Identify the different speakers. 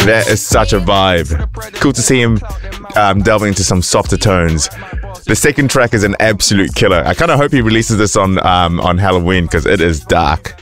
Speaker 1: That is such a vibe. Cool to see him delving into some softer tones. The second track is an absolute killer. I kind of hope he releases this on Halloween because it is dark.